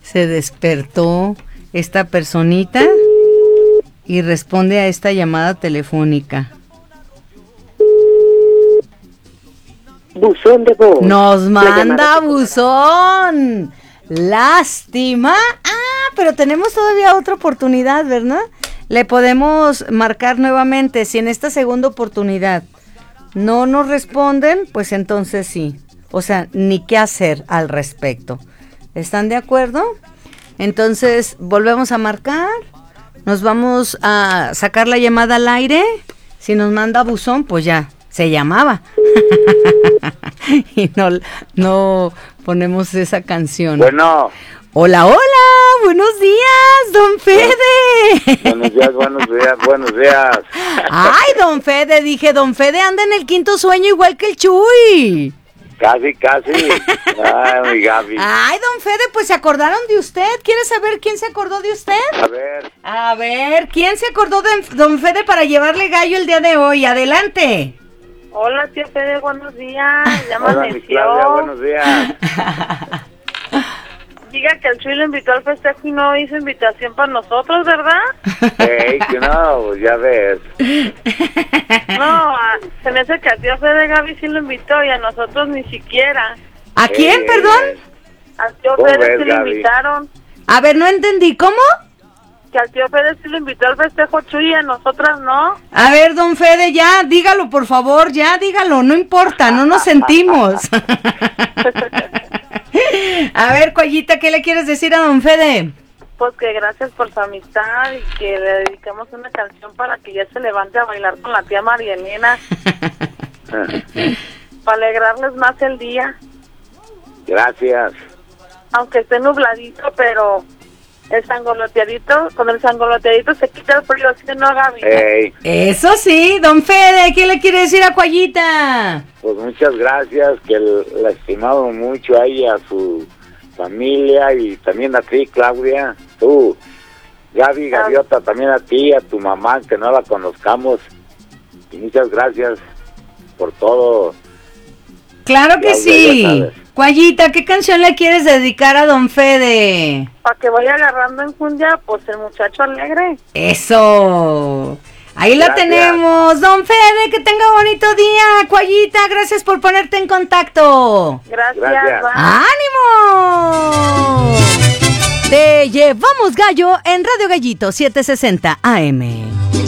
Se despertó esta personita y responde a esta llamada telefónica. Buzón de voz. Nos manda buzón. Lástima. Pero tenemos todavía otra oportunidad, ¿verdad? Le podemos marcar nuevamente. Si en esta segunda oportunidad no nos responden, pues entonces sí. O sea, ni qué hacer al respecto. ¿Están de acuerdo? Entonces, volvemos a marcar. Nos vamos a sacar la llamada al aire. Si nos manda buzón, pues ya, se llamaba. Y no ponemos esa canción. Bueno. Hola, buenos días, don Fede. Buenos días. Ay, don Fede, dije, don Fede anda en el quinto sueño igual que el Chuy. Casi. Ay, mi Gaby. Ay, don Fede, pues se acordaron de usted. ¿Quiere saber quién se acordó de usted? A ver, ¿quién se acordó de don Fede para llevarle gallo el día de hoy? Adelante. Hola, tía Fede, buenos días. Ya Hola, mi Claudia, buenos días. Diga que el Chuy lo invitó al festejo y no hizo invitación para nosotros, ¿verdad? Que no, pues ya ves. No, se me hace que a tía Fede Gaby sí lo invitó y a nosotros ni siquiera. ¿A quién, perdón? Al tío Fede sí lo invitaron. A ver, no entendí, ¿cómo? Que al tío Fede sí lo invitó al festejo Chuy y a nosotras no. A ver, don Fede, ya, dígalo, por favor, ya, dígalo, no importa, no nos sentimos. A ver, Coyita, ¿qué le quieres decir a don Fede? Pues que gracias por su amistad y que le dedicamos una canción para que ya se levante a bailar con la tía Marielena. Para alegrarles más el día. Gracias. Aunque esté nubladito, pero el sangoloteadito, con el sangoloteadito se quita el frío, ¿sí no, Gaby? Eso sí, don Fede, ¿qué le quiere decir a Coyita? Pues muchas gracias, que la estimamos mucho a ella, a su familia y también a ti, Claudia. Tú, Gaby, Gaviota, también a ti, a tu mamá, que no la conozcamos. Y muchas gracias por todo. Claro que sí. Coyita, ¿qué canción le quieres dedicar a don Fede? Para que vaya agarrando en jundia, pues el muchacho alegre. Eso. Ahí la tenemos, don Fede, que tenga bonito día. Coyita, gracias por ponerte en contacto. Gracias. ¡Ánimo! Te llevamos gallo en Radio Gallito 760 AM.